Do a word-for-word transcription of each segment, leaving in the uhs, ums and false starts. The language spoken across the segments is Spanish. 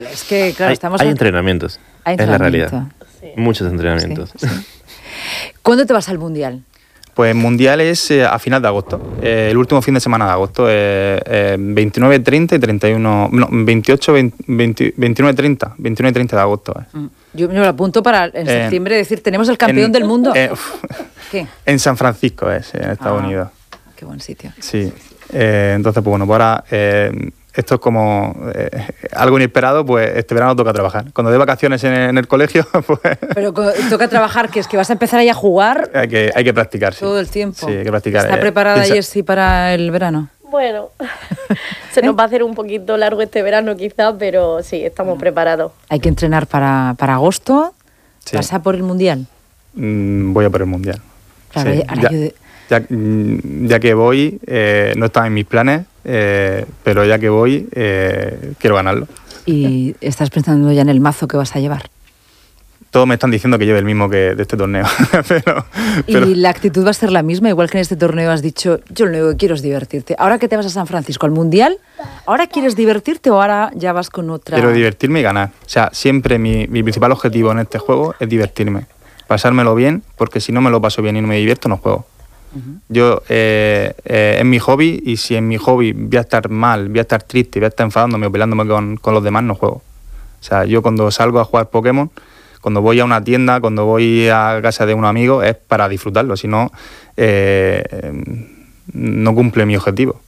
Es que, claro, hay, estamos... Hay a... entrenamientos, hay es la entrenamiento. realidad. Sí. Muchos entrenamientos. Sí, sí. ¿Cuándo te vas al Mundial? Pues Mundial es eh, a final de agosto, eh, el último fin de semana de agosto, eh, eh, veintinueve, treinta y treinta y uno, no, veintiocho, veinte, veintinueve, treinta, veintinueve y treinta de agosto. Eh. Yo me lo apunto para en Eh, septiembre decir, tenemos el campeón en, del mundo. Eh, uf, ¿Qué? En San Francisco es, en Estados Ah, Unidos. Qué buen sitio. Sí, eh, entonces pues bueno, pues ahora eh, esto es como eh, algo inesperado, pues este verano toca trabajar. Cuando dé vacaciones en, en el colegio, pues Pero co- toca trabajar, que es que vas a empezar ahí a jugar hay que, hay que practicar. Sí. todo el tiempo. Sí, hay que practicar. ¿Está eh, preparada piensa- Jessie para el verano? Bueno, se nos va a hacer un poquito largo este verano quizás, pero sí, estamos preparados. Hay que entrenar para, para agosto. Sí. ¿Vas a por el Mundial? Mm, voy a por el Mundial. Claro, Sí, ahora ya, yo de- ya, mm, ya que voy, eh, no estaba en mis planes, eh, pero ya que voy, eh, quiero ganarlo. Y estás pensando ya en el mazo que vas a llevar. Todos me están diciendo que lleve el mismo que de este torneo. pero, pero Y la actitud va a ser la misma, igual que en este torneo has dicho, yo lo único que quiero es divertirte. Ahora que te vas a San Francisco al Mundial, ¿ahora quieres divertirte o ahora ya vas con otra? quiero divertirme y ganar. O sea, siempre mi, mi principal objetivo en este juego es divertirme. Pasármelo bien, porque si no me lo paso bien y no me divierto, no juego. Ujú. Yo, eh, eh, es mi hobby, y si en mi hobby voy a estar mal, voy a estar triste, voy a estar enfadándome o peleándome con, con los demás, no juego. O sea, yo cuando salgo a jugar Pokémon, cuando voy a una tienda, cuando voy a casa de un amigo, es para disfrutarlo, si no, eh, eh, no cumple mi objetivo.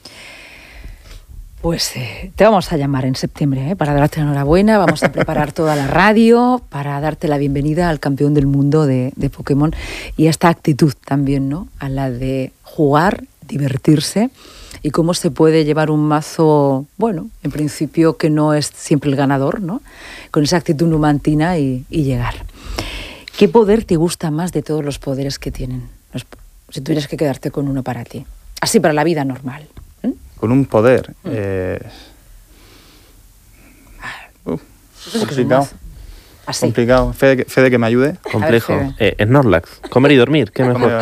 Pues eh, te vamos a llamar en septiembre, ¿eh? Para darte la enhorabuena, vamos a preparar toda la radio para darte la bienvenida al campeón del mundo de, de Pokémon y esta actitud también, ¿no? A la de jugar, divertirse y cómo se puede llevar un mazo, bueno, en principio que no es siempre el ganador, ¿no? Con esa actitud numantina y, y llegar. ¿Qué poder te gusta más de todos los poderes que tienen? Los- si tuvieras que quedarte con uno para ti, así para la vida normal. ¿eh? Con un poder. Mm. Eh, uf, Eso es que es un complicado. mazo. Así. Complicado. Fede, que- Fede que me ayude. Complejo. A ver, Eh, Snorlax. Comer y dormir, qué mejor.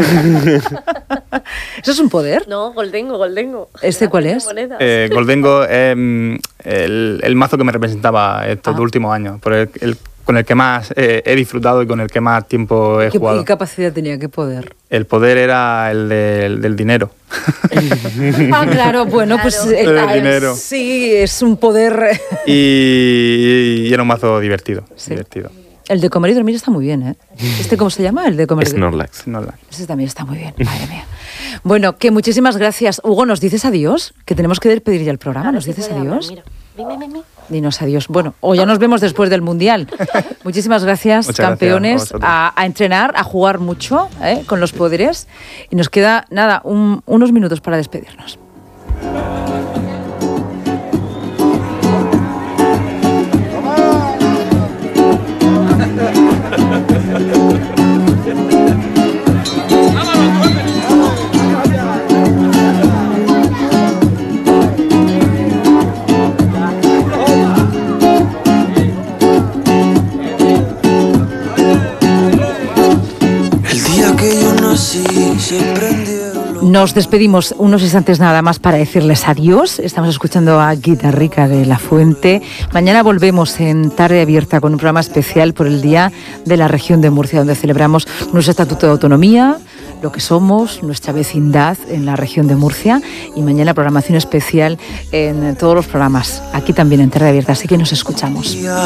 ¿Eso es un poder? No, Goldengo, Goldengo. ¿Este cuál es? Monedas. Eh, Goldengo es mm, el, el mazo que me representaba estos Ah. últimos años, por el, el- con el que más eh, he disfrutado y con el que más tiempo he ¿Qué, jugado. ¿Qué capacidad tenía? ¿Qué poder? El poder era el del, del dinero. Ah, claro, bueno, pues... Claro. eh, El ah, dinero. Sí, es un poder... y, y era un mazo divertido. Sí. divertido. El de comer y dormir está muy bien, ¿eh? ¿Este cómo se llama? El de comer y dormir. Snorlax. No, la- Ese también está muy bien, madre mía. Bueno, que muchísimas gracias. Hugo, ¿nos dices adiós? Que tenemos que despedir ya el programa. ¿Nos dices adiós? Mira, ven, ven, ven, ven. Dinos adiós. Bueno, o ya nos vemos después del Mundial. Muchísimas gracias, Muchas gracias a campeones. vosotros. A, a entrenar, a jugar mucho ¿eh? Con los poderes. Y nos queda, nada, un- unos minutos para despedirnos. El día que yo nací se prendieron los... Nos despedimos unos instantes nada más para decirles adiós. Estamos escuchando a Guitarrica de la Fuente. Mañana volvemos en Tarde Abierta con un programa especial por el Día de la Región de Murcia, donde celebramos nuestro Estatuto de Autonomía, lo que somos, nuestra vecindad en la región de Murcia. Y mañana programación especial en todos los programas, aquí también en Tarde Abierta. Así que nos escuchamos.